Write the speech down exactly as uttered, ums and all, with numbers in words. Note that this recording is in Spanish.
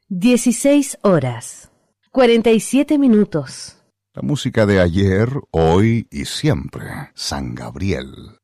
Dieciséis horas, cuarenta y siete minutos. La música de ayer, hoy y siempre. San Gabriel.